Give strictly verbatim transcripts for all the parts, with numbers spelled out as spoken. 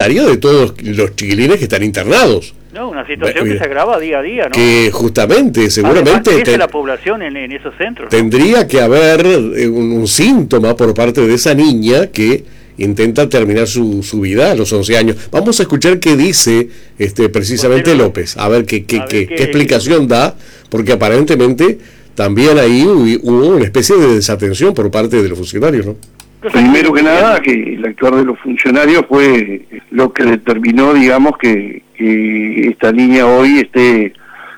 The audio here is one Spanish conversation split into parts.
sanitaria de todos los chiquilines que están internados. No, una situación que se agrava día a día, ¿no? Que justamente, seguramente... Además, crece la población en, en esos centros, ¿no? Tendría que haber un, un síntoma por parte de esa niña que intenta terminar su, su vida a los once años. Vamos a escuchar qué dice este precisamente López, a ver qué, qué, ver qué, qué, qué explicación qué... da, porque aparentemente también ahí hubo una especie de desatención por parte de los funcionarios, ¿no? Primero que nada, que el actuar de los funcionarios fue lo que determinó, digamos, que, que esta niña hoy esté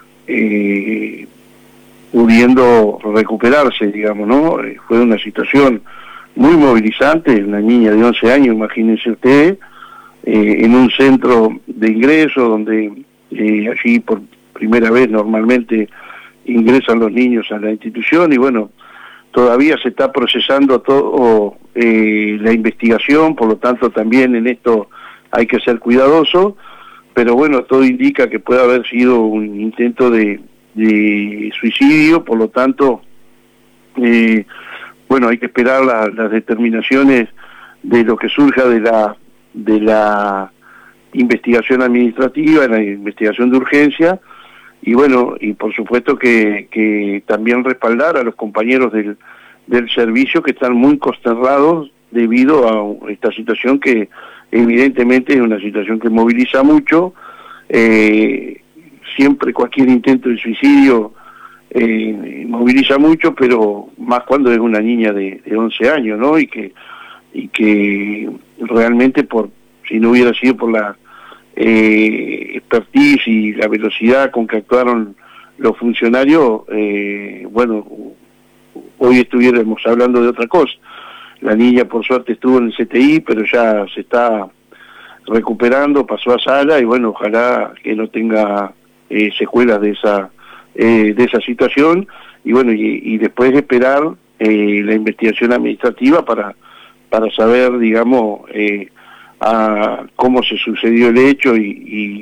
eh, pudiendo recuperarse, digamos, ¿no? Eh, fue una situación muy movilizante, una niña de once años, imagínense ustedes, eh, en un centro de ingreso donde eh, allí por primera vez normalmente ingresan los niños a la institución y bueno, todavía se está procesando todo eh, la investigación, por lo tanto también en esto hay que ser cuidadoso, pero bueno, todo indica que puede haber sido un intento de, de suicidio, por lo tanto, eh, bueno, hay que esperar la, las determinaciones de lo que surja de la de la investigación administrativa, la investigación de urgencia, y bueno, y por supuesto que, que también respaldar a los compañeros del, del servicio que están muy consternados debido a esta situación que evidentemente es una situación que moviliza mucho. Eh, siempre cualquier intento de suicidio eh, moviliza mucho, pero más cuando es una niña de, de once años, ¿no? Y que, y que realmente por si no hubiera sido por la Eh, expertise y la velocidad con que actuaron los funcionarios, eh, bueno, hoy estuviéramos hablando de otra cosa. La niña por suerte estuvo en el C T I, pero ya se está recuperando, pasó a sala y bueno, ojalá que no tenga eh, secuelas de esa eh, de esa situación y bueno, y, y después esperar eh, la investigación administrativa para, para saber, digamos, eh, a cómo se sucedió el hecho y, y,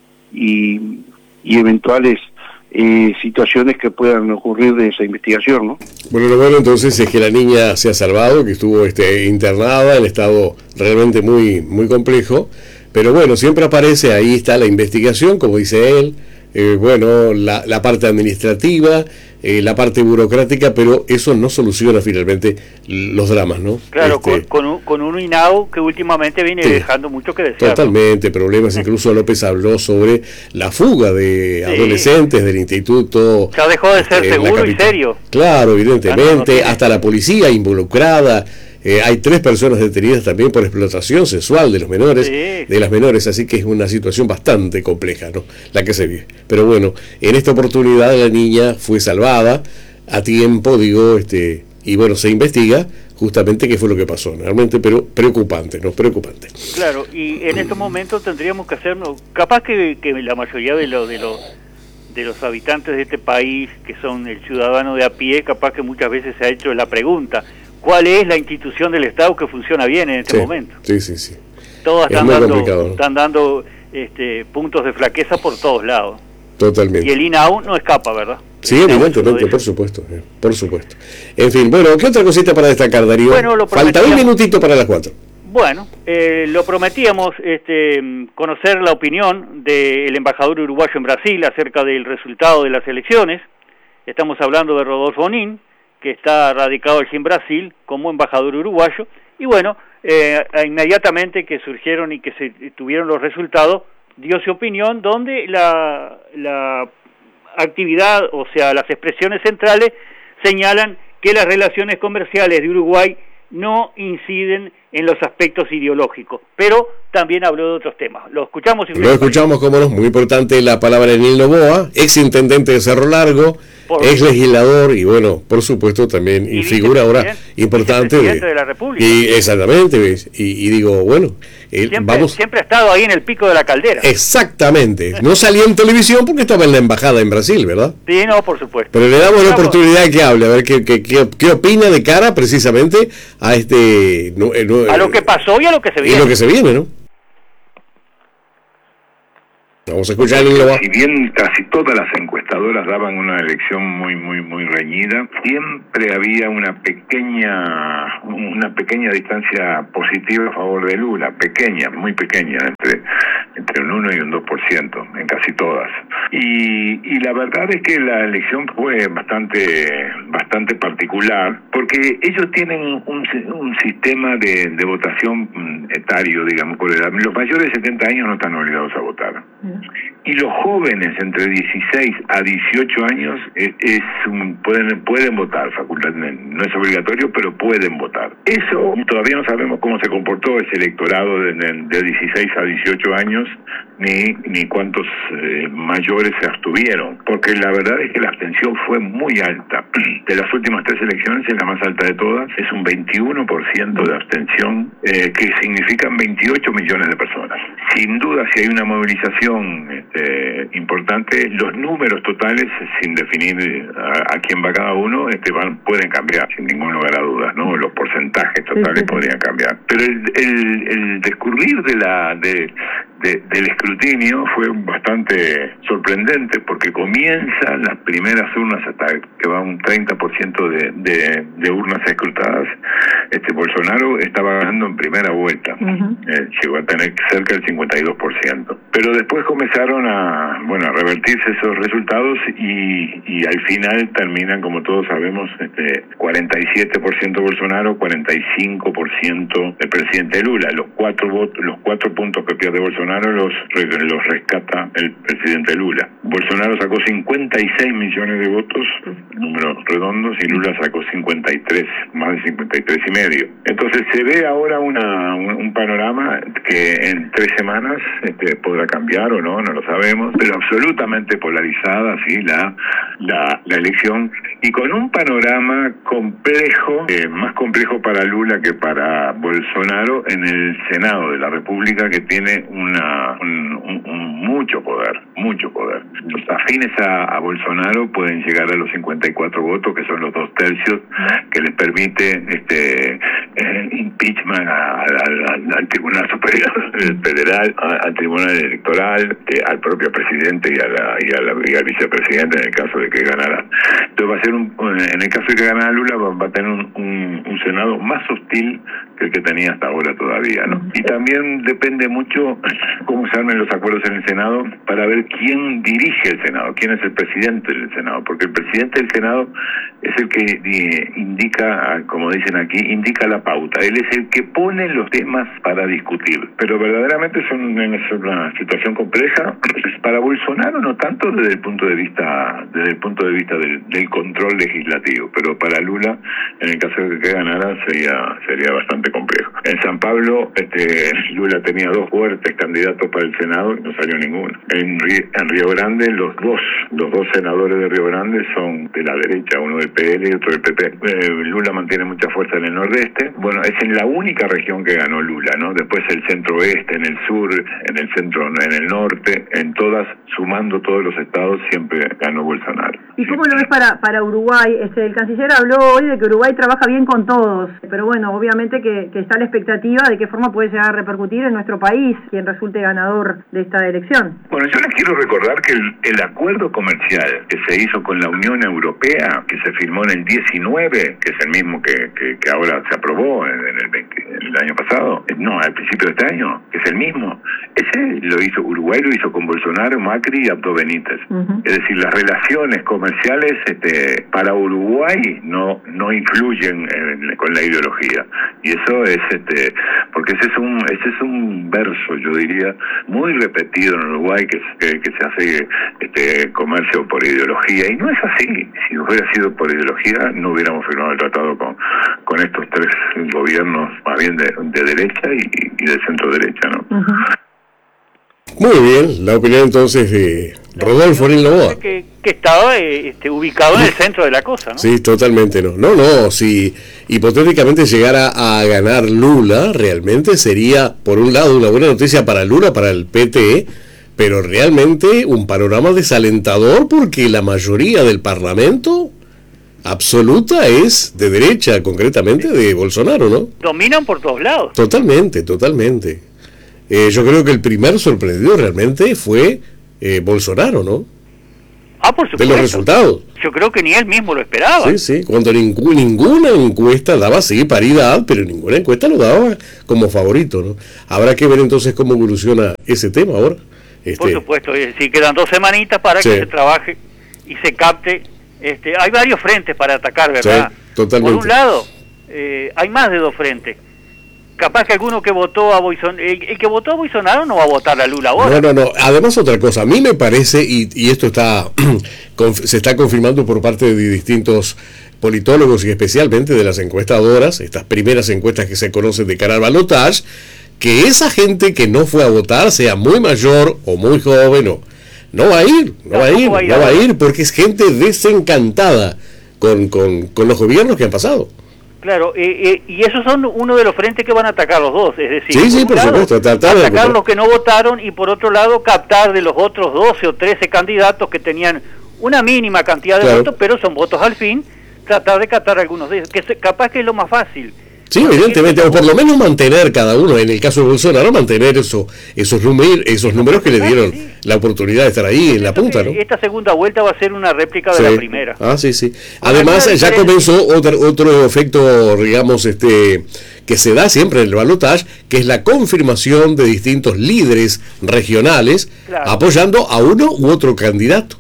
y, y eventuales eh, situaciones que puedan ocurrir de esa investigación, ¿no? Bueno, lo bueno entonces es que la niña se ha salvado, que estuvo este, internada en estado realmente muy, muy complejo, pero bueno, siempre aparece, ahí está la investigación, como dice él, eh, bueno, la, la parte administrativa, eh, la parte burocrática, pero eso no soluciona finalmente los dramas, ¿no? Claro, este, con, con, un, con un INAU que últimamente viene sí, dejando mucho que desear. Totalmente, problemas, incluso López habló sobre la fuga de sí. adolescentes del instituto. Ya dejó de ser este, seguro y serio. Claro, evidentemente, no hasta la policía involucrada. Eh, hay tres personas detenidas también por explotación sexual de los menores, sí. de las menores, así que es una situación bastante compleja, ¿no? La que se vive. Pero bueno, en esta oportunidad la niña fue salvada a tiempo, digo, este, y bueno, se investiga justamente qué fue lo que pasó, realmente, pero preocupante, ¿no? Preocupante. Claro, y en estos momentos tendríamos que hacernos, capaz que, que la mayoría de los de los de los habitantes de este país, que son el ciudadano de a pie, capaz que muchas veces se ha hecho la pregunta, ¿cuál es la institución del Estado que funciona bien en este sí, momento? Sí, sí, sí. Todas están dando, ¿no? están dando este, puntos de flaqueza por todos lados. Totalmente. Y el INAU no escapa, ¿verdad? Sí, evidentemente, por supuesto, eh, por supuesto. En fin, bueno, ¿qué otra cosita para destacar, Darío? Bueno, lo falta un minutito para las cuatro. Bueno, eh, lo prometíamos, este, conocer la opinión del embajador uruguayo en Brasil acerca del resultado de las elecciones. Estamos hablando de Rodolfo Onin, que está radicado allí en Brasil como embajador uruguayo, y bueno, eh, inmediatamente que surgieron y que se tuvieron los resultados, dio su opinión donde la, la actividad, o sea, las expresiones centrales señalan que las relaciones comerciales de Uruguay no inciden en los aspectos ideológicos, pero también habló de otros temas. Lo escuchamos. Lo escuchamos, cómo no, muy importante la palabra de Nil Noboa, ex intendente de Cerro Largo, por ex legislador y bueno, por supuesto también y, y figura ahora importante de, de la República. Y exactamente, ¿ves? Y, y digo, bueno, eh, siempre, vamos. Siempre ha estado ahí en el pico de la caldera. Exactamente. No salía en televisión porque estaba en la embajada en Brasil, ¿verdad? Sí, no, por supuesto. Pero le damos la oportunidad de que hable, a ver qué, qué, qué, qué opina de cara precisamente a este no, eh, no, a lo que pasó y a lo que se viene. Y lo que se viene, ¿no? Vamos a escuchar el Loba. Si bien casi todas las encuestadoras daban una elección muy, muy, muy reñida, siempre había una pequeña, una pequeña distancia positiva a favor de Lula, pequeña, muy pequeña, entre, entre un uno y un dos por ciento, en casi todas. Y, y la verdad es que la elección fue bastante, bastante particular, porque ellos tienen un, un sistema de, de votación etario, digamos, por edad. Los mayores de setenta años no están obligados a votar. Y los jóvenes entre dieciséis a dieciocho años es, es un, pueden pueden votar facultadmente, no es obligatorio, pero pueden votar. Eso todavía no sabemos cómo se comportó ese electorado de, de, de dieciséis a dieciocho años, ni ni cuántos eh, mayores se abstuvieron, porque la verdad es que la abstención fue muy alta. De las últimas tres elecciones es la más alta de todas, es un veintiuno por ciento de abstención, eh, que significan veintiocho millones de personas. Sin duda, si hay una movilización este, importante, los números totales, sin definir a, a quién va cada uno, este, van, pueden cambiar, sin ningún lugar a dudas, ¿no? Los porcentajes totales sí, sí. podrían cambiar. Pero el, el, el discurrir de la de, de, del escrutinio fue bastante sorprendente, porque comienzan las primeras urnas, hasta que va un treinta por ciento de, de, de urnas escrutadas, este Bolsonaro estaba ganando en primera vuelta, uh-huh. eh, llegó a tener cerca del cincuenta y dos por ciento. Pero después comenzaron a, bueno, a revertirse esos resultados y, y al final terminan, como todos sabemos, este, cuarenta y siete por ciento Bolsonaro, cuarenta y cinco por ciento el presidente Lula. Los cuatro votos, los cuatro puntos que pierde Bolsonaro los, los rescata el presidente Lula. Bolsonaro sacó cincuenta y seis millones de votos, números redondos, y Lula sacó cincuenta y tres, más de cincuenta y tres y medio. Entonces se ve ahora una, un, un panorama que en tres semanas este, podrá cambiar o no, no lo sabemos, pero absolutamente polarizada, sí, la, la, la elección, y con un panorama complejo, eh, más complejo para Lula que para Bolsonaro en el Senado de la República, que tiene una un, un, un mucho poder, mucho poder. Los afines a, a Bolsonaro pueden llegar a los cincuenta y cuatro votos, que son los dos tercios, que les permite este eh, impeachment a, a, a, al Tribunal Superior Federal, a, al Tribunal Electoral, eh, al propio presidente y, a la, y, a la, y al vicepresidente en el caso de que ganara. Entonces va a ser un, en el caso de que ganara Lula, va, va a tener un, un, un Senado más hostil que el que tenía hasta ahora todavía, ¿no? Y también depende mucho cómo se armen los acuerdos en el Senado para ver quién dirige el Senado, quién es el presidente del Senado, porque el presidente del Senado es el que eh, indica, como dicen aquí, indica la pauta. Él es el que pone los temas para discutir. Pero verdaderamente es una situación compleja para Bolsonaro, no tanto desde el punto de vista desde el punto de vista del, del control legislativo, pero para Lula, en el caso de que ganara, sería sería bastante complejo. En San Pablo, este Lula tenía dos fuertes candidatos para el Senado y no salió ninguno. En, en Río Grande, los dos los dos senadores de Río Grande son de la derecha, uno del P L y otro del P P. Eh, Lula mantiene mucha fuerza en el nordeste. Bueno, es en la única región que ganó Lula, ¿no? Después el centro oeste, en el sur, en el centro, en el norte, en todas, sumando todos los estados, siempre ganó Bolsonaro. ¿Y cómo lo ves para para Uruguay? Este, el canciller habló hoy de que Uruguay trabaja bien con todos, pero bueno, obviamente que, que está la expectativa de qué forma puede llegar a repercutir en nuestro país quien resulte ganador de esta elección. Bueno, yo les quiero recordar que el, el acuerdo comercial que se hizo con la Unión Europea, que se firmó en el diecinueve, que es el mismo que, que, que ahora se aprobó en, en, el veinte, en el año pasado, no, al principio de este año, que es el mismo, ese lo hizo Uruguay, lo hizo con Bolsonaro, Macri y Abdo Benítez. Uh-huh. Es decir, las relaciones comerciales este, para Uruguay no no influyen en, con la ideología, y eso es este porque ese es un ese es un verso, yo diría, muy repetido en Uruguay, que, que, que se hace este comercio por ideología, y no es así. Si hubiera sido por ideología, no hubiéramos firmado el tratado con con estos tres gobiernos, más bien de, de derecha y, y de centro derecha, ¿no? Uh-huh. Muy bien, la opinión entonces de Rodolfo Orín Novoa. Que, que estaba eh, este, ubicado en el centro de la cosa, ¿no? Sí, totalmente no. No, no, si hipotéticamente llegara a ganar Lula, realmente sería, por un lado, una buena noticia para Lula, para el P T, pero realmente un panorama desalentador porque la mayoría del Parlamento absoluta es de derecha, concretamente de Bolsonaro, ¿no? Dominan por todos lados. Totalmente, totalmente. Eh, yo creo que el primer sorprendido realmente fue eh, Bolsonaro, ¿no? Ah, por supuesto. De los resultados. Yo creo que ni él mismo lo esperaba. Sí, sí, cuando ningú, ninguna encuesta daba, sí, paridad, pero ninguna encuesta lo daba como favorito, ¿no? Habrá que ver entonces cómo evoluciona ese tema ahora. Este... Por supuesto, sí, quedan dos semanitas para sí. que se trabaje y se capte. Este, hay varios frentes para atacar, ¿verdad? Sí, totalmente. Por un lado, eh, hay más de dos frentes. Capaz que alguno que votó a Bolsonaro, el, el que votó a Bolsonaro no va a votar a Lula ahora. No, no, no. Además, otra cosa, a mí me parece, y, y esto está se está confirmando por parte de distintos politólogos y especialmente de las encuestadoras, estas primeras encuestas que se conocen de cara al balotaje, que esa gente que no fue a votar, sea muy mayor o muy joven, o, no va a ir, no va a ir, no va a ir, porque es gente desencantada con, con, con los gobiernos que han pasado. Claro, eh, eh, y esos son uno de los frentes que van a atacar los dos, es decir, sí, sí, por, por lado, supuesto, tratar atacar los que no votaron y por otro lado captar de los otros doce o trece candidatos que tenían una mínima cantidad de claro. votos, pero son votos al fin, tratar de captar algunos de ellos, que se, capaz que es lo más fácil. Sí, evidentemente, o por lo menos mantener cada uno, en el caso de Bolsonaro, mantener eso, esos, números, esos números que le dieron sí. la oportunidad de estar ahí en la punta, ¿no? Esta segunda vuelta va a ser una réplica de sí. la primera. Ah, sí, sí. Además, ya comenzó otro, otro efecto, digamos, este que se da siempre en el balotaje, que es la confirmación de distintos líderes regionales claro. apoyando a uno u otro candidato.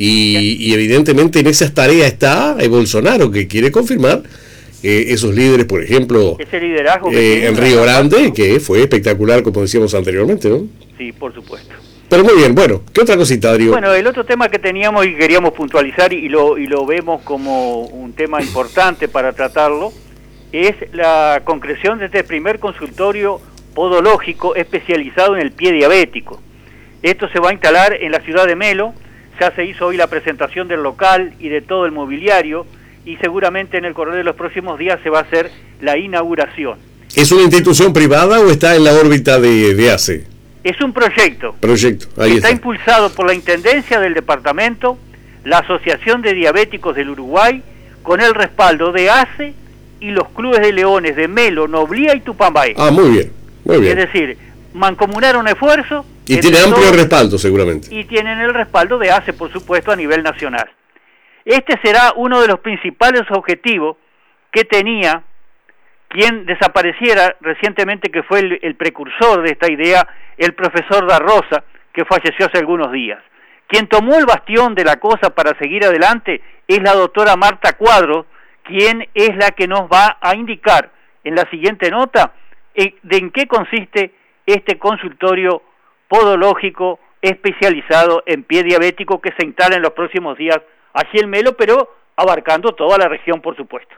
Y, y evidentemente en esas tareas está el Bolsonaro, que quiere confirmar Eh, esos líderes, por ejemplo, ese liderazgo que eh, en Río Grande, que fue espectacular, como decíamos anteriormente, ¿no? Sí, por supuesto. Pero muy bien, bueno, ¿qué otra cosita, Darío? Bueno, el otro tema que teníamos y queríamos puntualizar y lo, y lo vemos como un tema importante para tratarlo, es la concreción de este primer consultorio podológico especializado en el pie diabético. Esto se va a instalar en la ciudad de Melo, ya se hizo hoy la presentación del local y de todo el mobiliario, y seguramente en el correr de los próximos días se va a hacer la inauguración. ¿Es una institución privada o está en la órbita de, de A C E? Es un proyecto. Proyecto, ahí está. Está está impulsado por la Intendencia del Departamento, la Asociación de Diabéticos del Uruguay, con el respaldo de A C E y los clubes de leones de Melo, Noblía y Tupambaé. Ah, muy bien, muy bien. Es decir, mancomunaron esfuerzo. Y tiene amplio todos, respaldo seguramente. Y tienen el respaldo de A C E, por supuesto, a nivel nacional. Este será uno de los principales objetivos que tenía quien desapareciera recientemente, que fue el, el precursor de esta idea, el profesor Da Rosa, que falleció hace algunos días. Quien tomó el bastión de la cosa para seguir adelante es la doctora Marta Cuadro, quien es la que nos va a indicar en la siguiente nota eh, de en qué consiste este consultorio podológico especializado en pie diabético que se instala en los próximos días allí en Melo, pero abarcando toda la región, por supuesto.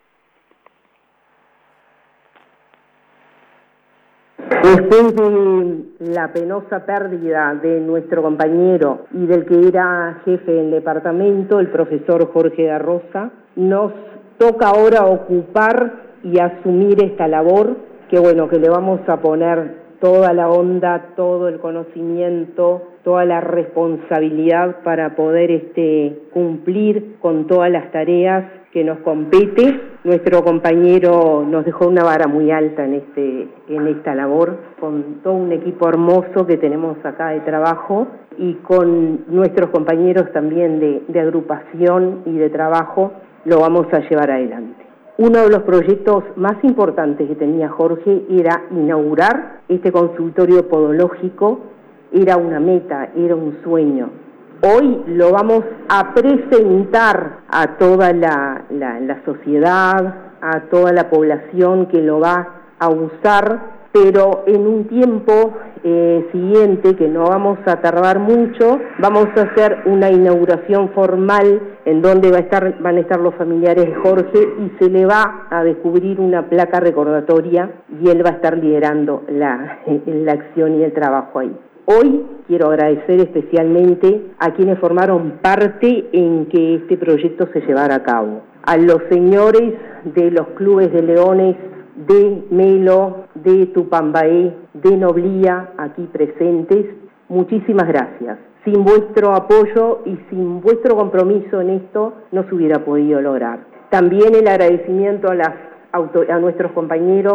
Después de la penosa pérdida de nuestro compañero y del que era jefe del departamento, el profesor Jorge Da Rosa, nos toca ahora ocupar y asumir esta labor, que bueno, que le vamos a poner toda la onda, todo el conocimiento, toda la responsabilidad para poder este, cumplir con todas las tareas que nos compete. Nuestro compañero nos dejó una vara muy alta en este en esta labor, con todo un equipo hermoso que tenemos acá de trabajo y con nuestros compañeros también de, de agrupación y de trabajo, lo vamos a llevar adelante. Uno de los proyectos más importantes que tenía Jorge era inaugurar este consultorio podológico. Era una meta, era un sueño. Hoy lo vamos a presentar a toda la, la, la sociedad, a toda la población que lo va a usar, pero en un tiempo eh, siguiente, que no vamos a tardar mucho, vamos a hacer una inauguración formal en donde va a estar, van a estar los familiares de Jorge y se le va a descubrir una placa recordatoria y él va a estar liderando la, la acción y el trabajo ahí. Hoy quiero agradecer especialmente a quienes formaron parte en que este proyecto se llevara a cabo. A los señores de los clubes de leones de Melo, de Tupambaé, de Noblía, aquí presentes, muchísimas gracias. Sin vuestro apoyo y sin vuestro compromiso en esto no se hubiera podido lograr. También el agradecimiento a, las auto- a nuestros compañeros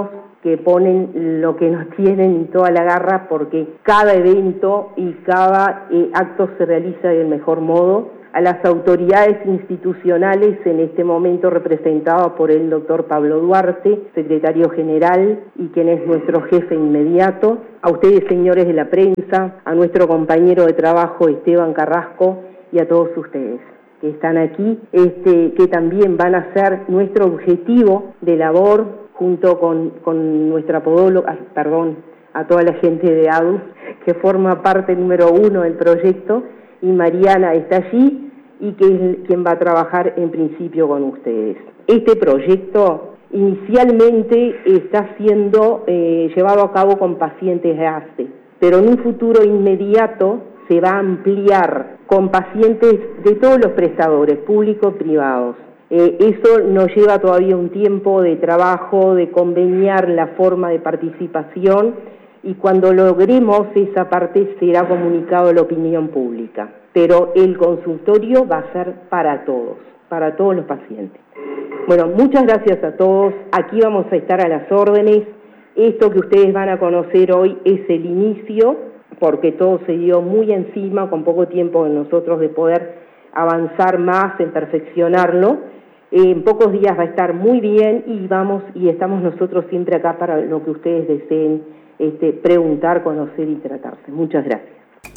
que ponen lo que nos tienen y toda la garra, porque cada evento y cada eh, acto se realiza del mejor modo. A las autoridades institucionales, en este momento representadas por el doctor Pablo Duarte, secretario general y quien es nuestro jefe inmediato, a ustedes señores de la prensa, a nuestro compañero de trabajo Esteban Carrasco y a todos ustedes que están aquí, este, que también van a ser nuestro objetivo de labor junto con, con nuestra podóloga, perdón, a toda la gente de A D U, que forma parte número uno del proyecto, y Mariana está allí, y que es quien va a trabajar en principio con ustedes. Este proyecto inicialmente está siendo eh, llevado a cabo con pacientes de A C E, pero en un futuro inmediato se va a ampliar con pacientes de todos los prestadores, públicos y privados. Eh, eso nos lleva todavía un tiempo de trabajo, de conveniar la forma de participación, y cuando logremos esa parte será comunicado a la opinión pública. Pero el consultorio va a ser para todos, para todos los pacientes. Bueno, muchas gracias a todos. Aquí vamos a estar a las órdenes. Esto que ustedes van a conocer hoy es el inicio, porque todo se dio muy encima, con poco tiempo de nosotros de poder avanzar más en perfeccionarlo. En pocos días va a estar muy bien, y vamos y estamos nosotros siempre acá para lo que ustedes deseen este, preguntar, conocer y tratarse. Muchas gracias.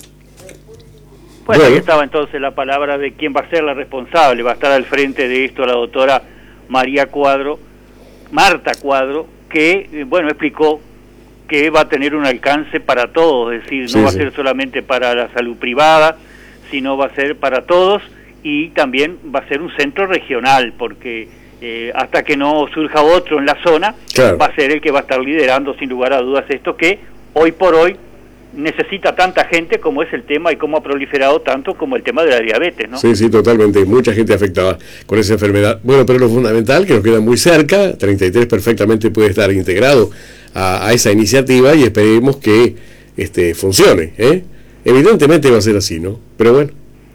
Bueno, ahí estaba entonces la palabra de quién va a ser la responsable. Va a estar al frente de esto la doctora María Cuadro, Marta Cuadro, que, bueno, explicó que va a tener un alcance para todos, es decir, no sí, va sí. a ser solamente para la salud privada, sino va a ser para todos, y también va a ser un centro regional, porque eh, hasta que no surja otro en la zona, claro, va a ser el que va a estar liderando sin lugar a dudas esto que hoy por hoy necesita tanta gente como es el tema, y cómo ha proliferado tanto como el tema de la diabetes, ¿no? Sí, sí, totalmente, mucha gente afectada con esa enfermedad. Bueno, pero lo fundamental, que nos queda muy cerca, treinta y tres perfectamente puede estar integrado a, a esa iniciativa, y esperemos que este funcione, ¿eh? Evidentemente va a ser así, ¿no? Pero bueno.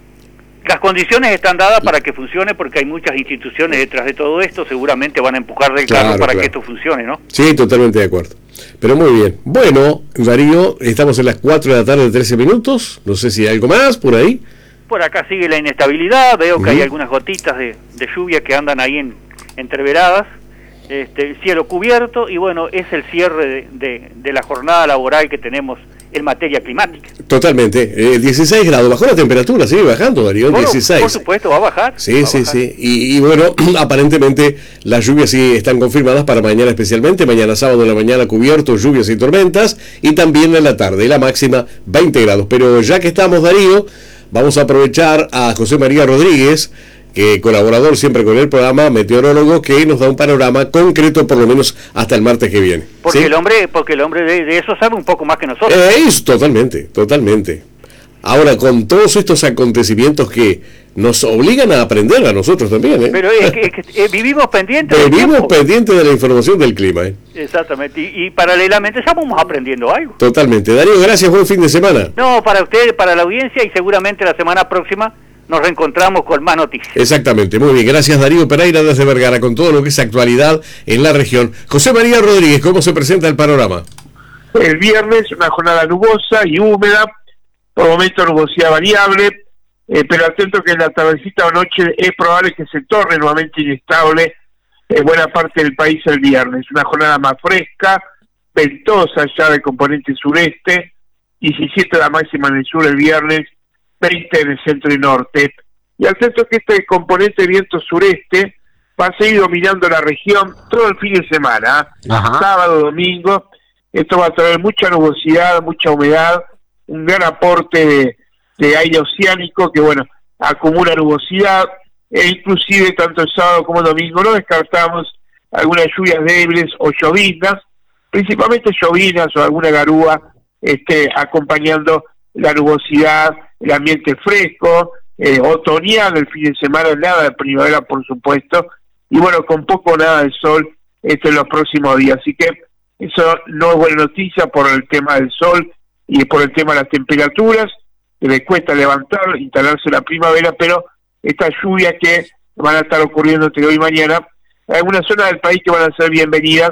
Las condiciones están dadas para que funcione, porque hay muchas instituciones detrás de todo esto, seguramente van a empujar del carro, claro, para claro. que esto funcione, ¿no? Sí, totalmente de acuerdo. Pero muy bien. Bueno, Darío, estamos en las cuatro de la tarde, trece minutos. No sé si hay algo más por ahí. Por acá sigue la inestabilidad. Veo que uh-huh. hay algunas gotitas de, de lluvia que andan ahí en, entreveradas. Este, el cielo cubierto, y bueno, es el cierre de, de, de la jornada laboral que tenemos en materia climática. Totalmente. Eh, dieciséis grados. Bajó la temperatura, sigue bajando, Darío. Bueno, dieciséis. Por supuesto, va a bajar. Sí, va sí, a bajar. sí. Y, y bueno, aparentemente las lluvias sí están confirmadas para mañana especialmente. Mañana sábado en la mañana cubierto, lluvias y tormentas. Y también en la tarde, la máxima veinte grados. Pero ya que estamos, Darío, vamos a aprovechar a José María Rodríguez, que colaborador siempre con el programa, meteorólogo, que nos da un panorama concreto por lo menos hasta el martes que viene. Porque ¿sí? el hombre, porque el hombre de, de eso sabe un poco más que nosotros. Eh, es totalmente, totalmente. Ahora, con todos estos acontecimientos que nos obligan a aprender a nosotros también, ¿eh? Pero es que, es que eh, vivimos pendientes del Vivimos tiempo. pendientes de la información del clima, ¿eh? Exactamente, y, y paralelamente ya vamos aprendiendo algo. Totalmente. Darío, gracias, buen fin de semana. No, para ustedes, para la audiencia, y seguramente la semana próxima nos reencontramos con más noticias. Exactamente, muy bien. Gracias, Darío Pereira desde Vergara, con todo lo que es actualidad en la región. José María Rodríguez, ¿cómo se presenta el panorama? El viernes, una jornada nubosa y húmeda, por momento nubosidad variable, eh, pero atento que en la tardecita o noche es probable que se torne nuevamente inestable en buena parte del país el viernes. Una jornada más fresca, ventosa ya de componente sureste, diecisiete la máxima en el sur el viernes, veinte en el centro y norte. Y atento que este componente de viento sureste va a seguir dominando la región todo el fin de semana, ¿eh? Sábado, domingo. Esto va a traer mucha nubosidad, mucha humedad, un gran aporte de, de aire oceánico que, bueno, acumula nubosidad, e inclusive tanto el sábado como el domingo no descartamos algunas lluvias débiles o llovinas, principalmente llovinas o alguna garúa este, acompañando la nubosidad, el ambiente fresco, eh, otoñal el fin de semana, nada de primavera por supuesto, y bueno, con poco o nada de sol este, en los próximos días. Así que eso no es buena noticia por el tema del sol y por el tema de las temperaturas, que le cuesta levantar, instalarse la primavera, pero estas lluvias que van a estar ocurriendo entre hoy y mañana, hay algunas zonas del país que van a ser bienvenidas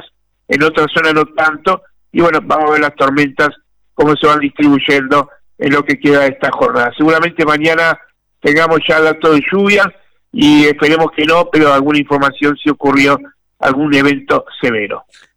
en otras zonas no tanto, y bueno, vamos a ver las tormentas, cómo se van distribuyendo en lo que queda de esta jornada. Seguramente mañana tengamos ya datos de lluvia, y esperemos que no, pero alguna información si ocurrió algún evento severo.